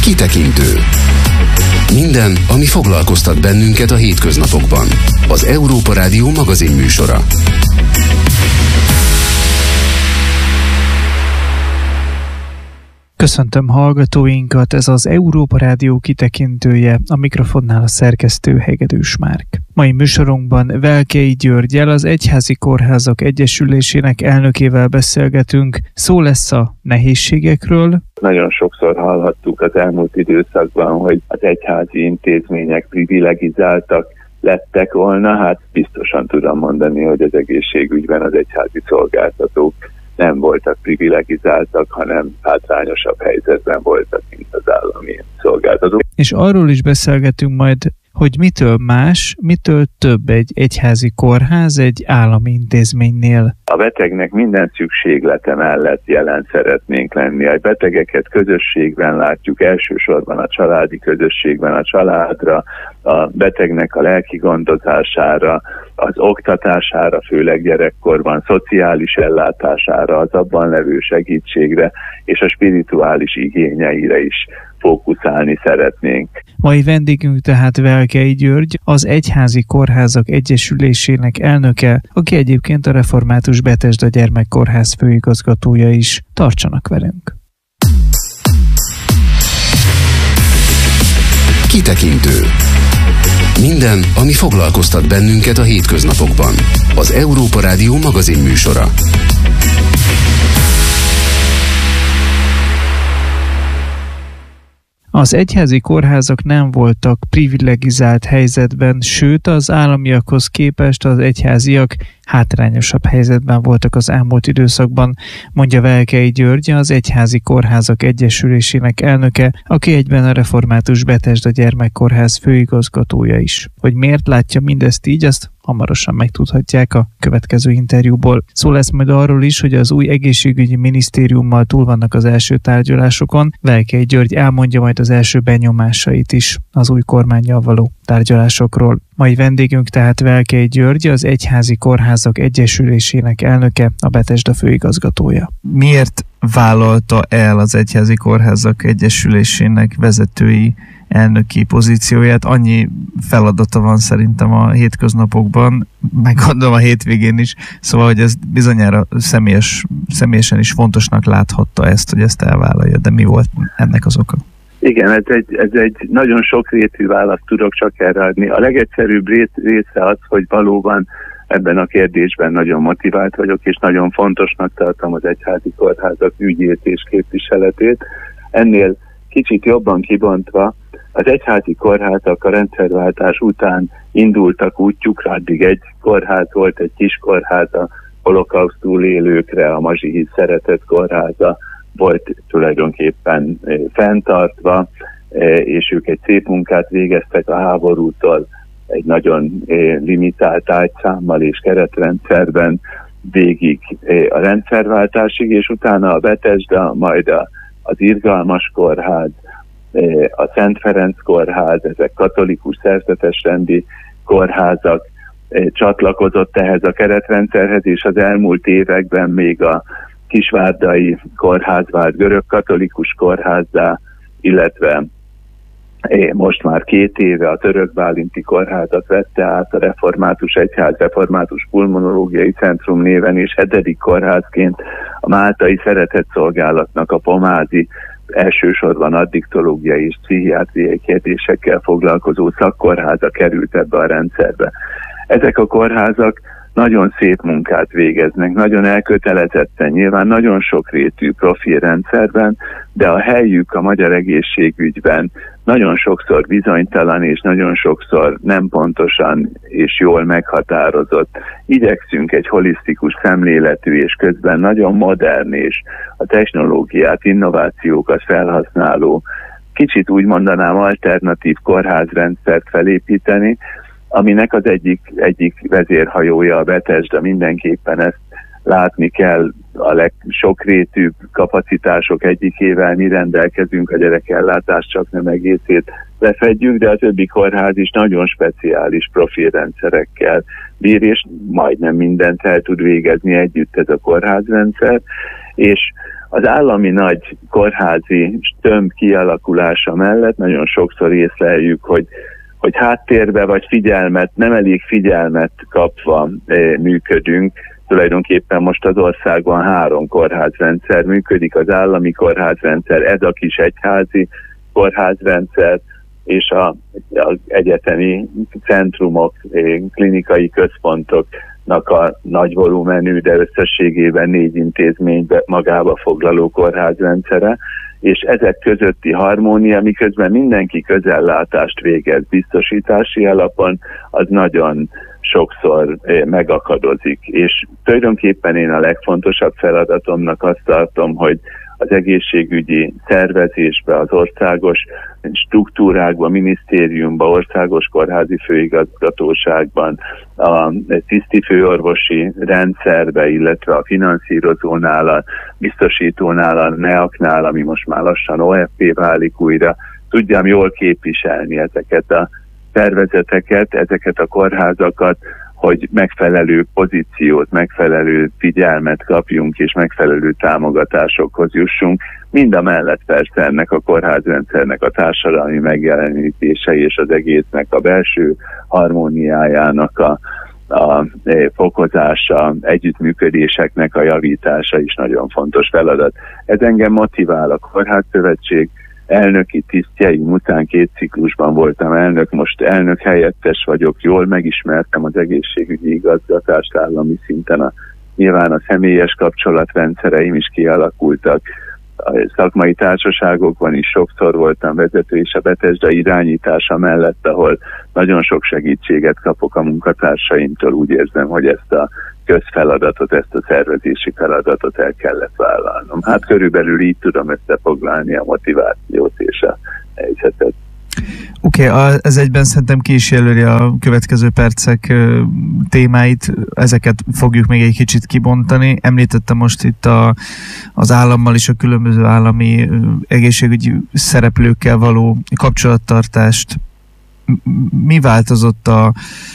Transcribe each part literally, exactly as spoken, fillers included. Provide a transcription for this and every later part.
Kitekintő. Minden, ami foglalkoztat bennünket a hétköznapokban. Az Európa Rádió magazinműsora. Köszöntöm hallgatóinkat, ez az Európa Rádió kitekintője, a mikrofonnál a szerkesztő Hegedűs Márk. Mai műsorunkban Velkei Györggyel, az Egyházi Kórházak Egyesülésének elnökével beszélgetünk. Szó lesz a nehézségekről. Nagyon sokszor hallhattuk az elmúlt időszakban, hogy az egyházi intézmények privilegizáltak lettek volna. Hát biztosan tudom mondani, hogy az egészségügyben az egyházi szolgáltatók nem voltak privilegizáltak, hanem hátrányosabb helyzetben voltak, mint az állami szolgáltatók. És arról is beszélgetünk majd, hogy mitől más, mitől több egy egyházi kórház egy állami intézménynél. A betegnek minden szükséglete mellett jelen szeretnénk lenni. A betegeket közösségben látjuk, elsősorban a családi közösségben, a családra, a betegnek a lelki gondozására, az oktatására, főleg gyerekkorban, szociális ellátására, az abban levő segítségre és a spirituális igényeire is fókuszálni szeretnénk. Mai vendégünk tehát Velkei György, az Egyházi Kórházak Egyesülésének elnöke, aki egyébként a Református Betesda Gyermekkórház főigazgatója is. Tartsanak velünk! Kitekintő. Minden, ami foglalkoztat bennünket a hétköznapokban. Az Európa Rádió magazinműsora. Az egyházi kórházak nem voltak privilegizált helyzetben, sőt az államiakhoz képest az egyháziak hátrányosabb helyzetben voltak az elmúlt időszakban, mondja Velkei György, az Egyházi Kórházak Egyesülésének elnöke, aki egyben a Református Betesda Gyermekkórház főigazgatója is. Hogy miért látja mindezt így, azt hamarosan megtudhatják a következő interjúból. Szó lesz majd arról is, hogy az új egészségügyi minisztériummal túl vannak az első tárgyalásokon. Velkei György elmondja majd az első benyomásait is az új kormánnyal való tárgyalásokról. Mai vendégünk tehát Velkei György, az Egyházi Kórházak Egyesülésének elnöke, a Betesda főigazgatója. Miért vállalta el az Egyházi Kórházak Egyesülésének vezetői elnöki pozícióját? Annyi feladata van szerintem a hétköznapokban, meg gondolom a hétvégén is, szóval, hogy ez bizonyára személyes, személyesen is fontosnak láthatta ezt, hogy ezt elvállalja, de mi volt ennek az oka? Igen, ez egy, ez egy nagyon sokrétű választ tudok csak erre adni. A legegyszerűbb része az, hogy valóban ebben a kérdésben nagyon motivált vagyok, és nagyon fontosnak tartom az egyházi kórházak ügyét és képviseletét. Ennél kicsit jobban kibontva, az egyházi kórházak a rendszerváltás után indultak útjukra, addig egy kórház volt, egy kis kórház, a holokauszt túlélőkre, a Mazsihisz Szeretett Kórháza volt tulajdonképpen fenntartva, és ők egy szép munkát végeztek a háborútól egy nagyon limitált ágyszámmal és keretrendszerben végig a rendszerváltásig, és utána a Betesda, majd a, az Irgalmas Kórház, a Szent Ferenc Kórház, ezek katolikus szerzetesrendi kórházak csatlakozott ehhez a keretrendszerhez, és az elmúlt években még a Kisvárdai Kórház vált görög-katolikus kórházzá, illetve most már két éve a Török Bálinti Kórházat vette át a Református Egyház Református Pulmonológiai Centrum néven, és hetedik kórházként a Máltai Szeretett Szolgálatnak a pomázi, elsősorban addiktológiai és pszichiátriai kérdésekkel foglalkozó szakkórháza került ebbe a rendszerbe. Ezek a kórházak nagyon szép munkát végeznek, nagyon elkötelezetten, nyilván nagyon sokrétű profi rendszerben, de a helyük a magyar egészségügyben nagyon sokszor bizonytalan, és nagyon sokszor nem pontosan és jól meghatározott. Igyekszünk egy holisztikus szemléletű és közben nagyon modern és a technológiát, innovációkat felhasználó, kicsit úgy mondanám alternatív kórházrendszert felépíteni, aminek az egyik, egyik vezérhajója a Betesda. Mindenképpen ezt látni kell, a legsokrétűbb kapacitások egyikével mi rendelkezünk, a gyerekellátás csak nem egészét lefedjük, de a többi kórház is nagyon speciális profilrendszerekkel bír, és majdnem mindent el tud végezni együtt ez a kórházrendszer, és Az állami nagy kórházi tömb kialakulása mellett nagyon sokszor észleljük, hogy, hogy háttérbe vagy figyelmet, nem elég figyelmet kapva e, működünk. Tulajdonképpen most az országban három kórházrendszer működik, az állami kórházrendszer, ez a kis egyházi kórházrendszer, és az egyetemi centrumok, klinikai központoknak a nagy volumenű, de összességében négy intézménybe magába foglaló kórházrendszere, és ezek közötti harmónia, miközben mindenki közellátást végez biztosítási alapon, az nagyon sokszor megakadozik. És tulajdonképpen én a legfontosabb feladatomnak azt tartom, hogy az egészségügyi szervezésbe, az országos struktúrákban, minisztériumban, országos kórházi főigazgatóságban, a tisztifőorvosi rendszerbe, illetve a finanszírozónál, a biztosítónál, a neaknál, ami most már lassan o ef pé válik újra, tudjam jól képviselni ezeket a szervezeteket, ezeket a kórházakat, hogy megfelelő pozíciót, megfelelő figyelmet kapjunk, és megfelelő támogatásokhoz jussunk. Mind a mellett persze ennek a kórházrendszernek a társadalmi megjelenítése és az egésznek a belső harmóniájának a, a fokozása, együttműködéseknek a javítása is nagyon fontos feladat. Ez engem motivál. A Kórházszövetség elnöki tisztjeim után két ciklusban voltam elnök, most elnök helyettes vagyok, jól megismertem az egészségügyi igazgatást állami szinten, a, nyilván a személyes kapcsolatrendszereim is kialakultak, a szakmai társaságokban is sokszor voltam vezető, és a Betesda irányítása mellett, ahol nagyon sok segítséget kapok a munkatársaimtól, úgy érzem, hogy ezt a közfeladatot, ezt a szervezési feladatot el kellett vállalnom. Hát körülbelül így tudom összefoglalni a motivációt és a helyzetet. Oké, okay, ez egyben szerintem ki is jelöli a következő percek témáit, ezeket fogjuk még egy kicsit kibontani. Említettem most itt a, az állammal és a különböző állami egészségügyi szereplőkkel való kapcsolattartást. Mi változott a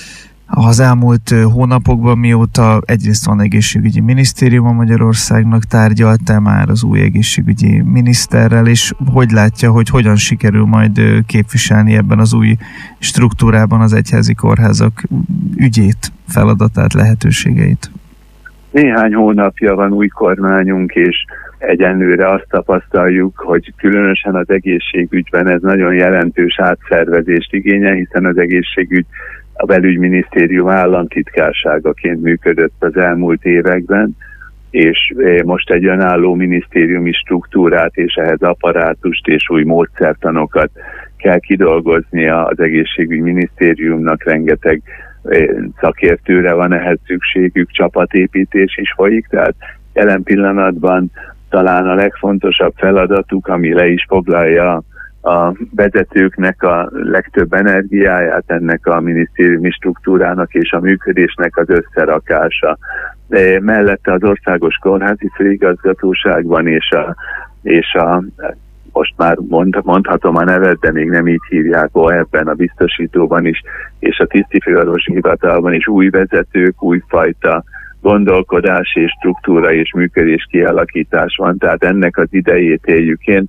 az elmúlt hónapokban, mióta egyrészt van egészségügyi minisztérium a Magyarországnak, tárgyalt-e már az új egészségügyi miniszterrel, és hogy látja, hogy hogyan sikerül majd képviselni ebben az új struktúrában az egyházi kórházak ügyét, feladatát, lehetőségeit? Néhány hónapja van új kormányunk, és egyenlőre azt tapasztaljuk, hogy különösen az egészségügyben ez nagyon jelentős átszervezést igényel, hiszen az egészségügy a belügyminisztérium államtitkárságaként működött az elmúlt években, és most egy önálló minisztériumi struktúrát és ehhez apparátust és új módszertanokat kell kidolgoznia az egészségügyminisztériumnak, rengeteg szakértőre van ehhez szükségük, csapatépítés is folyik, tehát jelen pillanatban talán a legfontosabb feladatuk, ami le is foglalja a vezetőknek a legtöbb energiáját, ennek a minisztériumi struktúrának és a működésnek az összerakása. De mellette az országos kórházi főigazgatóságban és a, és a most már mond, mondhatom a nevet, de még nem így hívják, ebben a biztosítóban is, és a tisztifőorvosi hivatalban is új vezetők, újfajta gondolkodás és struktúra és működés kialakítás van, tehát ennek az idejét éljük. Én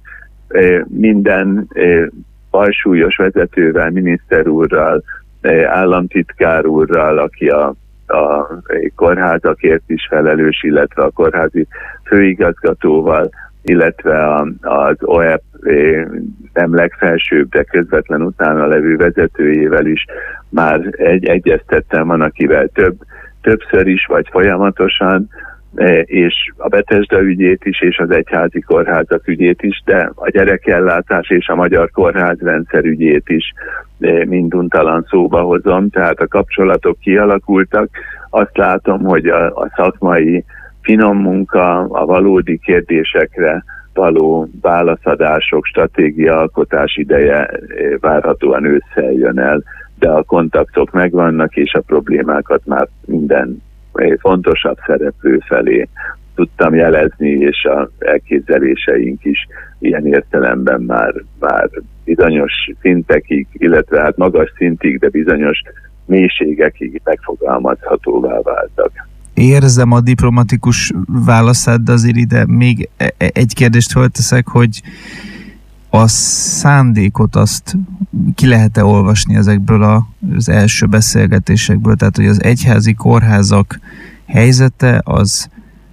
minden fajsúlyos vezetővel, miniszter úrral, államtitkár úrral, aki a, a kórházakért is felelős, illetve a kórházi főigazgatóval, illetve a, az o e pé nem legfelsőbb, de közvetlen utána levő vezetőjével is már egy, egyeztettem, van, akivel több, többször is, vagy folyamatosan, és a Betesda ügyét is, és az egyházi kórházak ügyét is, de a gyerekellátás és a magyar kórházrendszer ügyét is minduntalan szóba hozom, tehát a kapcsolatok kialakultak. Azt látom, hogy a, a szakmai finom munka, a valódi kérdésekre való válaszadások, stratégiaalkotás ideje várhatóan ősszel jön el, de a kontaktok megvannak, és a problémákat már minden fontosabb szereplő felé tudtam jelezni, és az elképzeléseink is ilyen értelemben már, már bizonyos szintekig, illetve hát magas szintig, de bizonyos mélységekig megfogalmazhatóvá váltak. érzem a diplomatikus válaszát, de azért ide még egy kérdést fölteszek, hogy a szándékot azt ki lehet-e olvasni ezekből az első beszélgetésekből? Tehát, hogy az egyházi kórházak helyzete az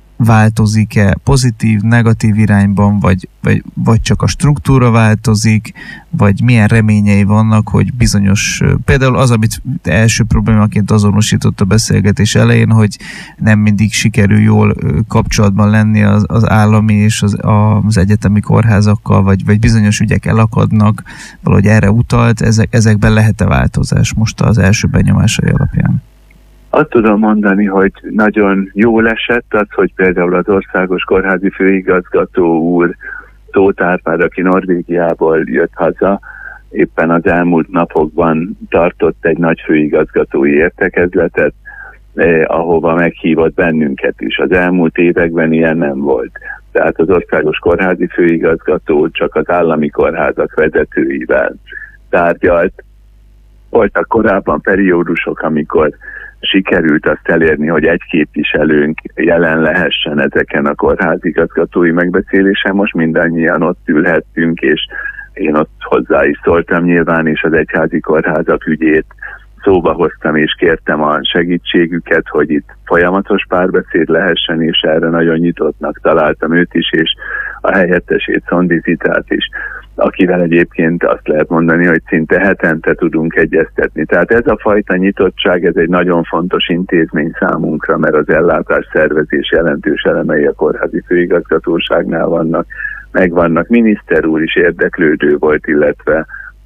változik-e pozitív, negatív irányban, vagy, vagy, vagy csak a struktúra változik, vagy milyen reményei vannak, hogy bizonyos, például az, amit első problémaként azonosított a beszélgetés elején, hogy nem mindig sikerül jól kapcsolatban lenni az, az állami és az, az egyetemi kórházakkal, vagy, vagy bizonyos ügyek elakadnak, valahogy erre utalt, ezek, ezekben lehet-e változás most az első benyomásai alapján? Azt tudom mondani, hogy nagyon jól esett az, hogy például az Országos Kórházi Főigazgató úr, Tóth Árpád, aki Norvégiából jött haza, éppen az elmúlt napokban tartott egy nagy főigazgatói értekezletet, eh, ahova meghívott bennünket is. Az elmúlt években ilyen nem volt. Tehát az Országos Kórházi Főigazgató csak az állami kórházak vezetőivel tárgyalt. Voltak korábban periódusok, amikor sikerült azt elérni, hogy egy képviselőnk jelen lehessen ezeken a kórházigazgatói megbeszélésen. Most mindannyian ott ülhettünk, és én ott hozzá is szóltam nyilván, és az egyházi kórházak ügyét szóba hoztam, és kértem a segítségüket, hogy itt folyamatos párbeszéd lehessen, és erre nagyon nyitottnak találtam őt is, és a helyettesét, Szondi Zitát is, akivel egyébként azt lehet mondani, hogy szinte hetente tudunk egyeztetni. Tehát ez a fajta nyitottság, ez egy nagyon fontos intézmény számunkra, mert az ellátás szervezés jelentős elemei a kórházi főigazgatóságnál vannak, megvannak. Miniszter úr is érdeklődő volt, illetve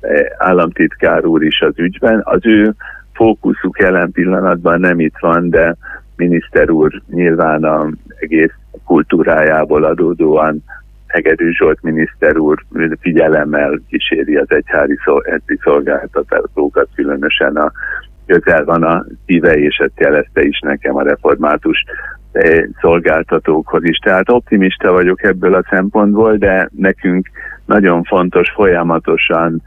államtitkár úr is az ügyben. Az ő fókuszuk jelen pillanatban nem itt van, de miniszter úr nyilván az egész kultúrájából adódóan Hegedűs Zsolt miniszter úr figyelemmel kíséri az egyházi szolgáltatókat, különösen a közel van a szíve, és ezt jelezte is nekem a református szolgáltatókhoz is. Tehát optimista vagyok ebből a szempontból, de nekünk nagyon fontos folyamatosan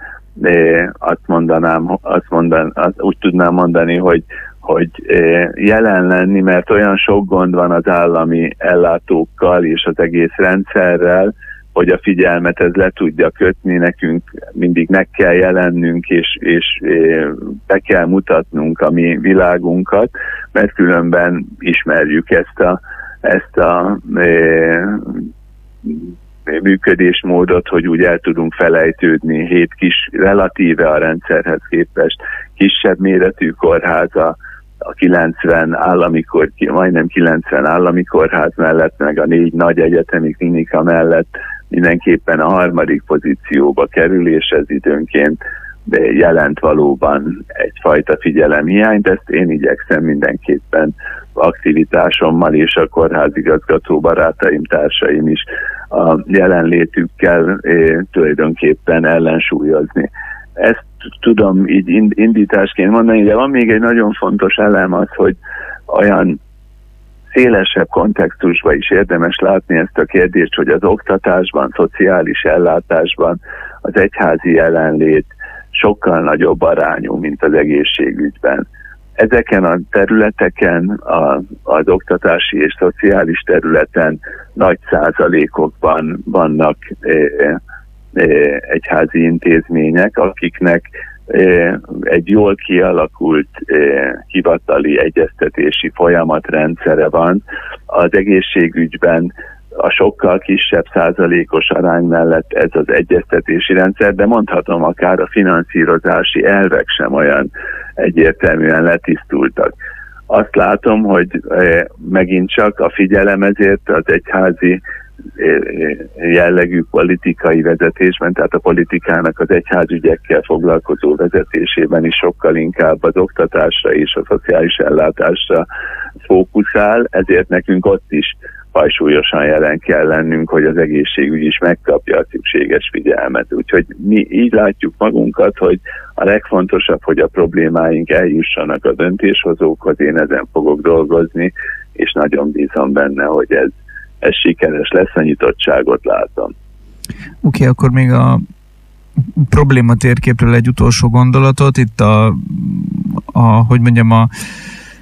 azt mondanám, azt mondan, azt úgy tudnám mondani, hogy hogy jelen lenni, mert olyan sok gond van az állami ellátókkal és az egész rendszerrel, hogy a figyelmet ez le tudja kötni, nekünk mindig meg kell jelennünk, és, és be kell mutatnunk a mi világunkat, mert különben ismerjük ezt a, ezt a e, működésmódot, hogy úgy el tudunk felejtődni. Hét kis, relatíve a rendszerhez képest kisebb méretű kórháza, a kilencven állami, majdnem kilencven állami kórház mellett, meg a négy nagy egyetemi klinika mellett mindenképpen a harmadik pozícióba kerül, és ez időnként jelent valóban egyfajta figyelemhiányt. Ezt én igyekszem mindenképpen aktivitásommal és a kórházigazgató barátaim, társaim is a jelenlétükkel eh, tulajdonképpen ellensúlyozni. Ezt tudom így indításként mondani, de van még egy nagyon fontos elem az, hogy olyan szélesebb kontextusban is érdemes látni ezt a kérdést, hogy az oktatásban, szociális ellátásban az egyházi jelenlét sokkal nagyobb arányú, mint az egészségügyben. Ezeken a területeken, a, az oktatási és szociális területen nagy százalékokban vannak e, egyházi intézmények, akiknek egy jól kialakult hivatali egyeztetési folyamatrendszere van. Az egészségügyben a sokkal kisebb százalékos arány mellett ez az egyeztetési rendszer, de mondhatom akár a finanszírozási elvek sem olyan egyértelműen letisztultak. Azt látom, hogy megint csak a figyelem ezért az egyházi jellegű politikai vezetésben, tehát a politikának az egyházügyekkel foglalkozó vezetésében is sokkal inkább az oktatásra és a szociális ellátásra fókuszál, ezért nekünk ott is fajsúlyosan jelen kell lennünk, hogy az egészségügy is megkapja a szükséges figyelmet. Úgyhogy mi így látjuk magunkat, hogy a legfontosabb, hogy a problémáink eljussanak a döntéshozókhoz, én ezen fogok dolgozni, és nagyon bízom benne, hogy ez ez sikeres lesz, a nyitottságot látom. Oké, okay, akkor még a probléma térképről egy utolsó gondolatot. Itt a, a hogy mondjam, a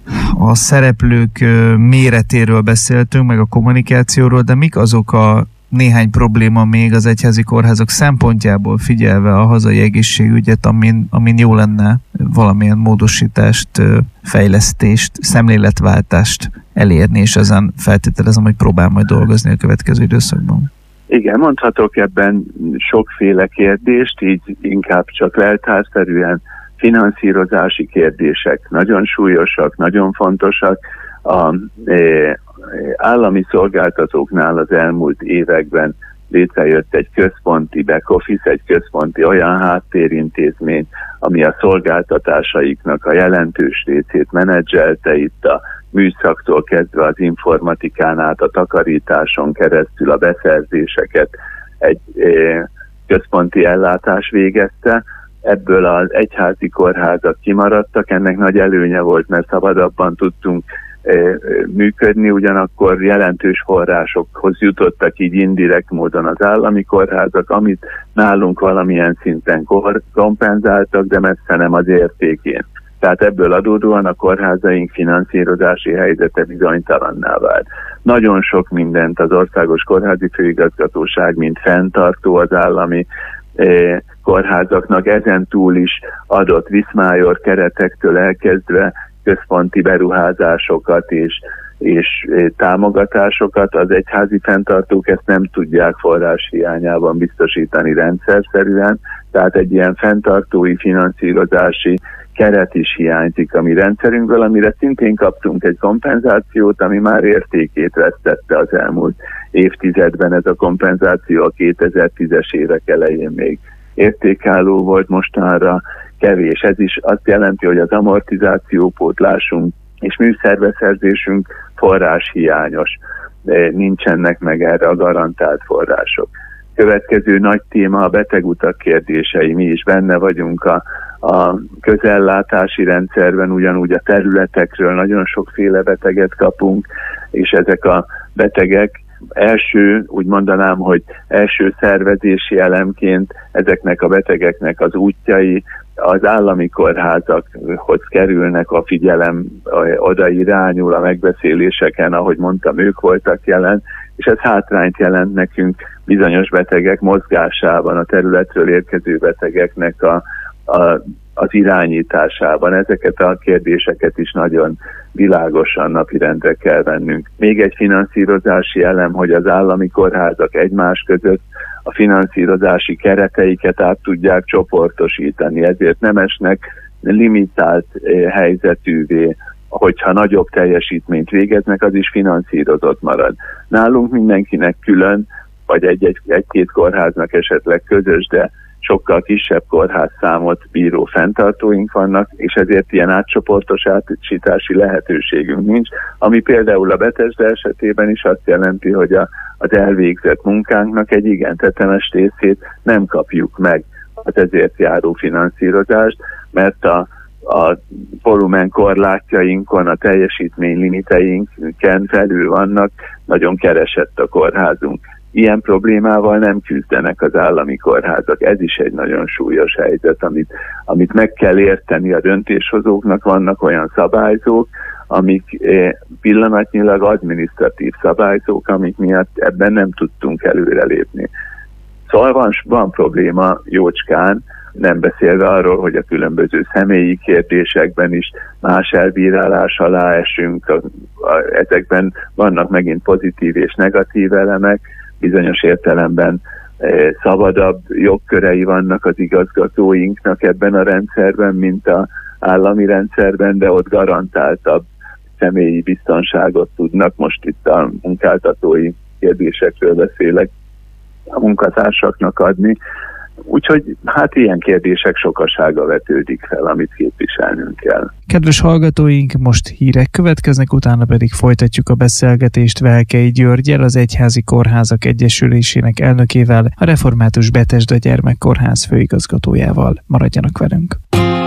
A szereplők méretéről beszéltünk, meg a kommunikációról, de mik azok a néhány probléma még az egyházi kórházak szempontjából, figyelve a hazai egészségügyet, amin, amin jó lenne valamilyen módosítást, fejlesztést, szemléletváltást elérni, és ezen feltételezem, hogy próbál majd dolgozni a következő időszakban. Igen, mondhatok ebben sokféle kérdést, így inkább csak leltárszerűen finanszírozási kérdések nagyon súlyosak, nagyon fontosak. A e, állami szolgáltatóknál az elmúlt években létrejött egy központi back office, egy központi olyan háttérintézmény, ami a szolgáltatásaiknak a jelentős részét menedzselte, itt a műszaktól kezdve az informatikán át, a takarításon keresztül a beszerzéseket egy e, központi ellátás végezte. Ebből az egyházi kórházak kimaradtak, ennek nagy előnye volt, mert szabadabban tudtunk e, működni, ugyanakkor jelentős forrásokhoz jutottak így indirekt módon az állami kórházak, amit nálunk valamilyen szinten kompenzáltak, de messze nem az értékén. Tehát ebből adódóan a kórházaink finanszírozási helyzete bizonytalanná vált. Nagyon sok mindent az Országos Kórházi Főigazgatóság, mint fenntartó az állami eh, kórházaknak ezen túl is adott Viszmájor keretektől elkezdve központi beruházásokat és, és eh, támogatásokat. Az egyházi fenntartók ezt nem tudják forrás hiányában biztosítani rendszerszerűen, tehát egy ilyen fenntartói finanszírozási keret is hiányzik a mi rendszerünkből, amire szintén kaptunk egy kompenzációt, ami már értékét vesztette az elmúlt évtizedben. Ez a kompenzáció a kétezer-tízes évek elején még értékálló volt, mostanra kevés. Ez is azt jelenti, hogy az amortizációpótlásunk és műszerbeszerzésünk forráshiányos. De nincsenek meg erre a garantált források. Következő nagy téma a betegutak kérdései. Mi is benne vagyunk a A közellátási rendszerben, ugyanúgy a területekről nagyon sokféle beteget kapunk, és ezek a betegek első, úgy mondanám, hogy első szervezési elemként ezeknek a betegeknek az útjai az állami kórházakhoz kerülnek, a figyelem oda irányul, a megbeszéléseken, ahogy mondtam, ők voltak jelen, és ez hátrányt jelent nekünk bizonyos betegek mozgásában, a területről érkező betegeknek a A, az irányításában. Ezeket a kérdéseket is nagyon világosan napirendre kell vennünk. Még egy finanszírozási elem, hogy az állami kórházak egymás között a finanszírozási kereteiket át tudják csoportosítani, ezért nem esnek limitált helyzetűvé, hogyha nagyobb teljesítményt végeznek, az is finanszírozott marad. Nálunk mindenkinek külön, vagy egy-egy, egy-két kórháznak esetleg közös, de sokkal kisebb kórházszámot bíró fenntartóink vannak, és ezért ilyen átcsoportosítási lehetőségünk nincs, ami például a Bethesda esetében is azt jelenti, hogy a, az elvégzett munkánknak egy igen tetemes részét nem kapjuk meg az ezért járó finanszírozást, mert a, a volumen korlátjainkon, a teljesítmény limiteinken felül vannak, nagyon keresett a kórházunk. Ilyen problémával nem küzdenek az állami kórházak. Ez is egy nagyon súlyos helyzet, amit, amit meg kell érteni a döntéshozóknak. Vannak olyan szabályzók, amik pillanatnyilag adminisztratív szabályzók, amik miatt ebben nem tudtunk előrelépni. Szóval van, van probléma jócskán, nem beszélve arról, hogy a különböző személyi kérdésekben is más elbírálás alá esünk. A, a, ezekben vannak megint pozitív és negatív elemek, bizonyos értelemben eh, szabadabb jogkörei vannak az igazgatóinknak ebben a rendszerben, mint az állami rendszerben, de ott garantáltabb személyi biztonságot tudnak. Most itt a munkáltatói kérdésekről beszélek, a munkatársaknak adni. Úgyhogy hát ilyen kérdések sokasága vetődik fel, amit képviselnünk kell. Kedves hallgatóink, most hírek következnek, utána pedig folytatjuk a beszélgetést Velkei Györggyel, az Egyházi Kórházak Egyesülésének elnökével, a Református Bethesda Gyermekkórház főigazgatójával. Maradjanak velünk!